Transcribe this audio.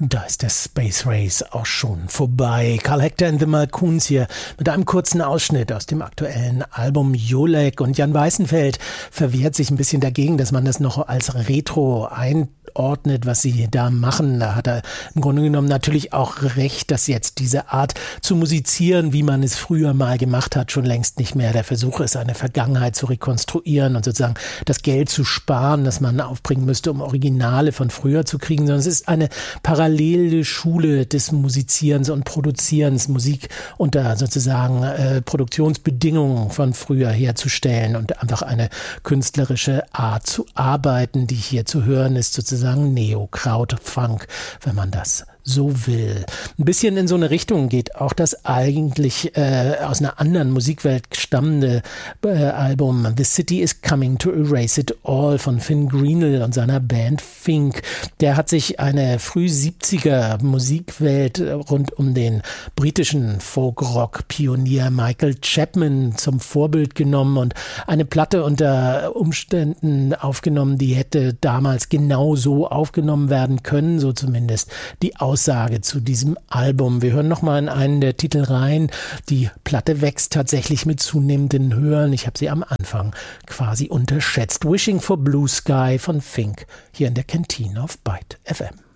Da ist der Space Race auch schon vorbei. Carl Hector and the Malkoons hier mit einem kurzen Ausschnitt aus dem aktuellen Album Jolek. Und Jan Weißenfeld verwehrt sich ein bisschen dagegen, dass man das noch als Retro einordnet, was sie da machen. Da hat er im Grunde genommen natürlich auch recht, dass jetzt diese Art zu musizieren, wie man es früher mal gemacht hat, schon längst nicht mehr der Versuch ist, eine Vergangenheit zu rekonstruieren und sozusagen das Geld zu sparen, das man aufbringen müsste, um Originale von früher zu kriegen, sondern es ist eine parallele Schule des Musizierens und Produzierens, Musik unter sozusagen Produktionsbedingungen von früher herzustellen und einfach eine künstlerische Art zu arbeiten, die hier zu hören ist, sozusagen Neo-Kraut-Funk, wenn man das so will. Ein bisschen in so eine Richtung geht auch das eigentlich aus einer anderen Musikwelt stammende Album The City is Coming to Erase It All von Finn Greenell und seiner Band Fink. Der hat sich eine früh 70er Musikwelt rund um den britischen Folk-Rock-Pionier Michael Chapman zum Vorbild genommen und eine Platte unter Umständen aufgenommen, die hätte damals genau so aufgenommen werden können, so zumindest die Aussage zu diesem Album. Wir hören nochmal in einen der Titel rein. Die Platte wächst tatsächlich mit zunehmenden Hören. Ich habe sie am Anfang quasi unterschätzt. Wishing for Blue Sky von Fink hier in der Kantine auf Byte FM.